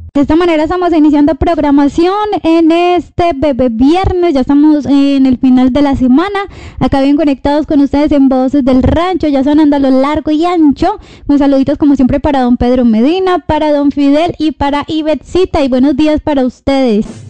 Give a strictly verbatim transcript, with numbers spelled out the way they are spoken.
De esta manera estamos iniciando programación en este bebé viernes, ya estamos en el final de la semana, acá bien conectados con ustedes en Voces del Rancho, ya sonando a lo largo y ancho, con saluditos como siempre para don Pedro Medina, para don Fidel y para Ivetcita, y buenos días para ustedes.